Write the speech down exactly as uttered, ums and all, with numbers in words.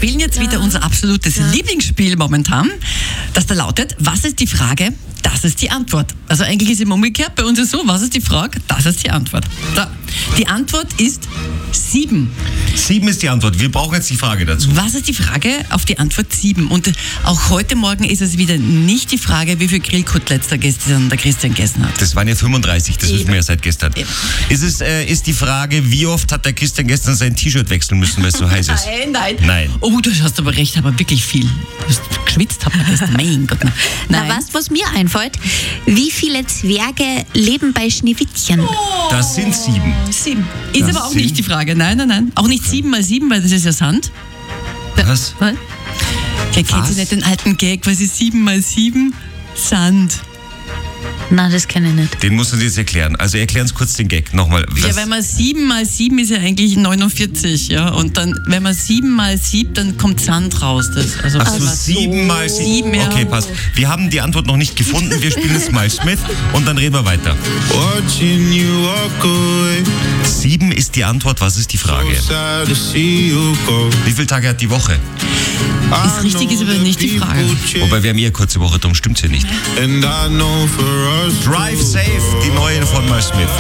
spielen jetzt wieder unser absolutes Lieblingsspiel momentan, das da lautet, was ist die Frage? Das ist die Antwort. Also eigentlich ist es immer umgekehrt. Bei uns ist es so, was ist die Frage? Das ist die Antwort. So. Die Antwort ist sieben. Sieben ist die Antwort. Wir brauchen jetzt die Frage dazu. Was ist die Frage auf die Antwort sieben? Und auch heute Morgen ist es wieder nicht die Frage, wie viel Grillkoteletts der, gestern, der Christian gegessen hat. Das waren ja fünfunddreißig, das Eben. wissen wir ja seit gestern. Eben. Ist, es, äh, ist die Frage, wie oft hat der Christian gestern sein T-Shirt wechseln müssen, weil es so heiß ist? Nein, nein. Nein. Oh, du hast aber recht, aber wirklich viel. Du hast geschwitzt, hat man das. Mein Gott. Nein. Na, weißt du, was mir einfällt? Wie viele Zwerge leben bei Schneewittchen? Das sind sieben. Sieben. Ist Das aber auch sind- nicht die Frage. Nein, nein, nein. Auch nicht sieben mal sieben, weil das ist ja Sand. Was? Was? Ja, kennt Was? ihr nicht den alten Gag, was ist sieben mal sieben? Sand. Nein, das kenne ich nicht. Den musst du jetzt erklären. Also erklär uns kurz den Gag nochmal. Ja, wenn man sieben mal sieben ist ja eigentlich neunundvierzig, ja. Und dann, wenn man sieben mal siebt, dann kommt Sand raus. Das, also Ach so, wenn man sieben mal sieben. Sieben, ja. Okay, passt. Wir haben die Antwort noch nicht gefunden. Wir spielen Smile Smith und dann reden wir weiter. Watching you walk away, Sieben ist die Antwort. Was ist die Frage? sad to see you go. Wie viele Tage hat die Woche? Ist richtig, ist aber nicht die Frage. Wobei wir haben eher kurze Woche, darum stimmt's hier nicht. And I know for us Drive Safe, die neue von Mal Smith.